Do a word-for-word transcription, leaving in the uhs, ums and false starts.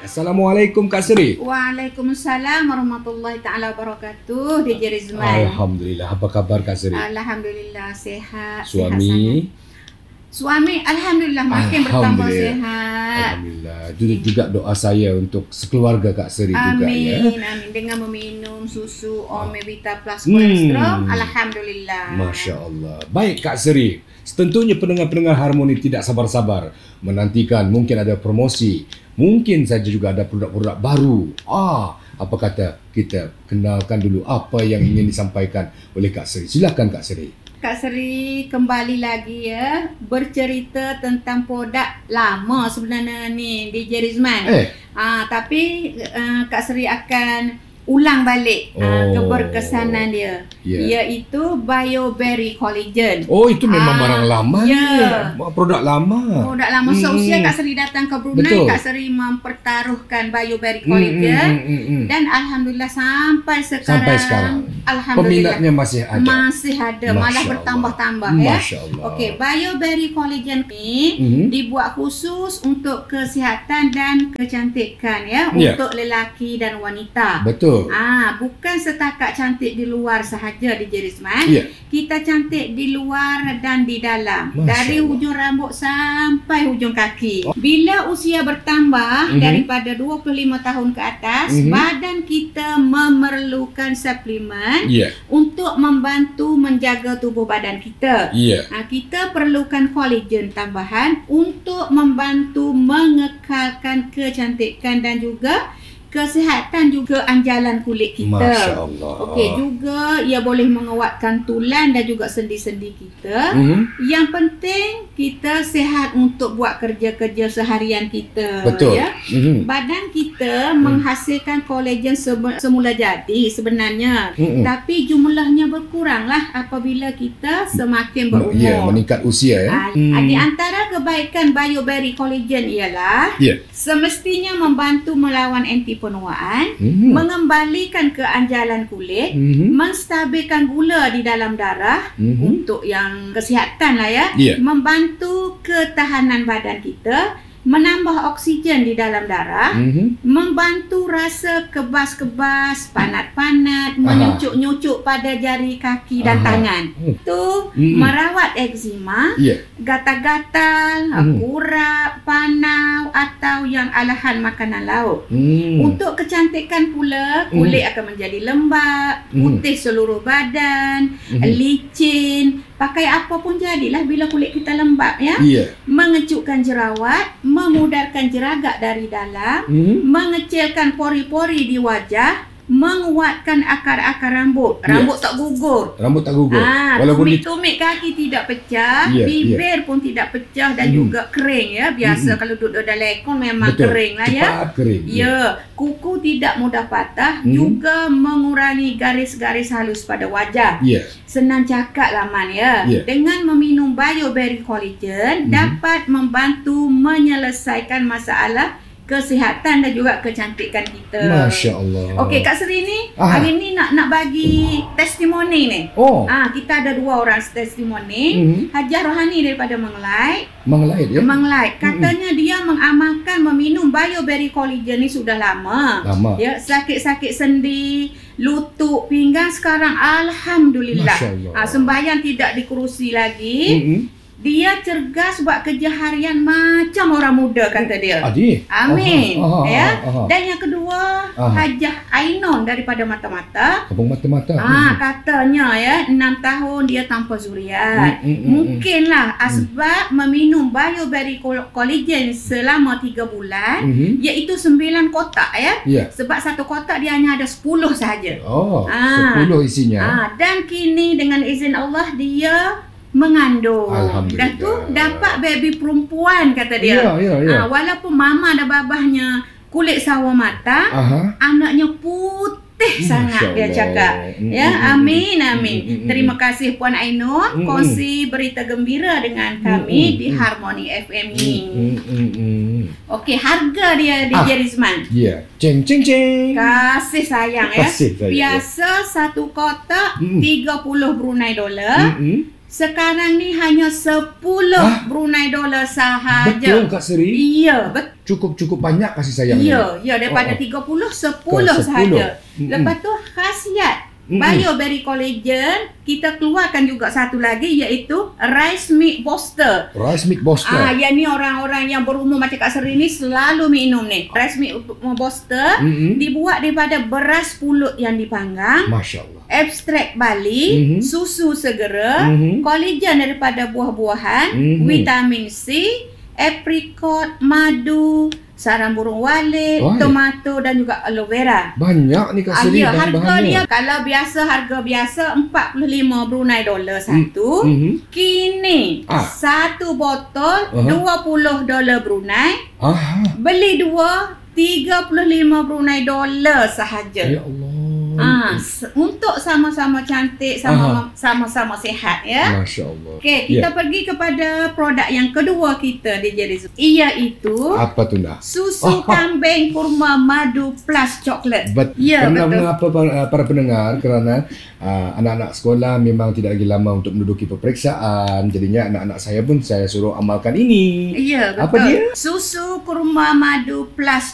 Assalamualaikum Kak Sri. Waalaikumsalam warahmatullahi taala wabarakatuh. D J Rizman. Alhamdulillah. Apa khabar Kak Sri? Alhamdulillah sehat. Suami? Sehat Suami alhamdulillah makin bertambah sehat. Alhamdulillah. Itu juga doa saya untuk sekeluarga Kak Sri juga ya. Amin, amin. Dengan meminum susu Omevita Plus Kolesterol, hmm. alhamdulillah. Masya-Allah. Baik Kak Sri. Tentunya pendengar-pendengar Harmoni tidak sabar-sabar menantikan mungkin ada promosi, mungkin saja juga ada produk-produk baru. Ah, apa kata kita kenalkan dulu apa yang ingin disampaikan oleh Kak Sri. Silakan Kak Sri. Kak Sri kembali lagi ya bercerita tentang produk lama sebenarnya ni D J Rizman. Eh. Ah, tapi uh, Kak Sri akan ulang balik oh. uh, keberkesanan dia, yeah. iaitu BioBerry Collagen. Oh, itu memang uh, barang lama yeah. ni, produk lama. Produk lama. Hmm. Seusia Kak Sri datang ke Brunei, betul. Kak Sri mempertaruhkan BioBerry Collagen, hmm, hmm, hmm, dan alhamdulillah sampai sekarang, sampai sekarang alhamdulillah peminatnya masih ada. Masih ada, Masya malah bertambah-tambah ya. Masya-Allah. Okey, BioBerry Collagen ni hmm. dibuat khusus untuk kesihatan dan kecantikan ya, yeah. untuk lelaki dan wanita. Betul. Ah, bukan setakat cantik di luar sahaja di Rizman. Yeah. Kita cantik di luar dan di dalam. Masya Dari Allah. Hujung rambut sampai hujung kaki. Oh. Bila usia bertambah mm-hmm. daripada dua puluh lima tahun ke atas, mm-hmm. badan kita memerlukan suplemen yeah. untuk membantu menjaga tubuh badan kita. Yeah. Ah, kita perlukan kolagen tambahan untuk membantu mengekalkan kecantikan dan juga kesihatan juga anjalan kulit kita. Masya Allah. Okey, juga ia boleh menguatkan tulang dan juga sendi-sendi kita. Mm-hmm. Yang penting kita sihat untuk buat kerja-kerja seharian kita. Betul. Ya. Mm-hmm. Badan kita mm. menghasilkan kolagen se- semula jadi sebenarnya. Mm-hmm. Tapi jumlahnya berkuranglah apabila kita semakin berumur. Ya, meningkat usia ya. Mm. Di antara kebaikan BioBerry Collagen ialah yeah. semestinya membantu melawan anti penuaan, mm-hmm. mengembalikan keanjalan kulit, mm-hmm. menstabilkan gula di dalam darah, mm-hmm. untuk yang kesihatan lah ya, yeah. membantu ketahanan badan kita, menambah oksigen di dalam darah, mm-hmm. membantu rasa kebas-kebas, panat-panat, menyucuk-nyucuk pada jari kaki dan Aha. tangan. Itu mm-hmm. merawat eczema, yeah. gatal-gatal, mm-hmm. kurap, panau atau yang alahan makanan lauk. Mm. Untuk kecantikan pula, kulit mm. akan menjadi lembap, putih mm. seluruh badan, mm. licin, pakai apa pun jadilah bila kulit kita lembap ya. Yeah. Mengecukkan jerawat, memudarkan jeragak dari dalam, mm. mengecilkan pori-pori di wajah, menguatkan akar-akar rambut. Rambut yeah. tak gugur. Rambut tak gugur. Ah, tumit-tumit kaki tidak pecah, yeah, bibir yeah. pun tidak pecah dan mm. juga kering ya. Biasa mm. kalau duduk dalam aircon memang Betul. kering lah ya. Cepat kering. Ya, yeah. kuku tidak mudah patah, mm. juga mengurangi garis-garis halus pada wajah. Yeah. Senang cakap lah Man ya. Yeah. Dengan meminum BioBerry Collagen mm. dapat membantu menyelesaikan masalah kesihatan dan juga kecantikan kita. Masya Allah. Okey, Kak Sri ni Aha. hari ni nak nak bagi testimoni ni. Oh. Ah, kita ada dua orang testimoni. Mm-hmm. Hajah Rohani daripada Mengelait. Mengelait ya? Mengelait. Katanya mm-hmm. dia mengamalkan meminum BioBerry Collagen ni sudah lama. Lama. Ya, sakit-sakit sendi, lutut, pinggang sekarang alhamdulillah. Masya Allah. Ah, sembahyang tidak dikerusi lagi. Mm-hmm. Dia cergas buat kerja harian macam orang muda kata dia. Adi. Amin. Aha, aha, ya. aha. Dan yang kedua, aha. Hajah Ainon daripada Mata-Mata. Kampung Mata-Mata. Ah, hmm. katanya ya, enam tahun dia tanpa zuriat. Hmm, hmm, Mungkinlah hmm. asbab hmm. meminum BioBerry Collagen selama tiga bulan, hmm. iaitu sembilan kotak ya. Yeah. Sebab satu kotak dia hanya ada sepuluh sahaja. Oh, ah. sepuluh isinya. Ah, dan kini dengan izin Allah dia mengandung. Dah tu dapat baby perempuan kata dia. Ya, ya, ya. Ha, walaupun mama dan babahnya kulit sawo matang, Aha. anaknya putih sangat dia cakap. Mm, ya, amin amin. Mm, mm, Terima kasih Puan Ainun mm, kongsi berita gembira dengan kami mm, di Harmoni F M ini. Mm, mm, mm. Okey, harga dia di ah, Rizman. Ya. Yeah. Ceng ceng ceng. Kasih sayang ya. Kasih sayang. Biasa satu kotak mm. tiga puluh Brunei dolar. Mm, mm. sekarang ni hanya sepuluh Hah? Brunei dolar sahaja. Betul Kak Seri? Iya, betul. Cukup-cukup banyak kasih sayang Ya, ni. ya daripada Oh, oh. tiga puluh, sepuluh Ke sepuluh. sahaja. Mm-mm. Lepas tu khasiat Mm-mm. BioBerry Collagen, kita keluarkan juga satu lagi iaitu Rice Milk Booster. Rice Milk Booster. Ah, yang ni orang-orang yang berumur macam Kak Seri ni selalu minum ni. Rice Milk Booster Mm-mm. dibuat daripada beras pulut yang dipanggang, Masya Allah. ekstrak Bali, Mhm. susu segera, Mhm. kolagen daripada buah-buahan, Mhm. vitamin C, apricot, madu, sarang burung walet, Wah. tomato dan juga aloe vera. Banyak ni Kak Ah, Seri ya, harga bahan-bahannya. dia kalau biasa harga biasa empat puluh lima Brunei dolar satu. Mhm. Kini Ah. satu botol Aha. dua puluh dolar Brunei. Ah, Beli dua tiga puluh lima Brunei dolar sahaja. ya Allah. Ah, s- untuk sama-sama cantik, sama sama-sama sihat ya. Masya Allah. Okey, kita Ya. pergi kepada produk yang kedua kita di Jerizo. Iaitu Apa tu nak? susu kambing kurma madu plus coklat. Bet- Ya, pernah betul. mengapa para, para pendengar kerana uh, anak-anak sekolah memang tidak lagi lama untuk menduduki peperiksaan. Jadinya anak-anak saya pun saya suruh amalkan ini. Ya, betul. Apa dia? Susu kurma madu plus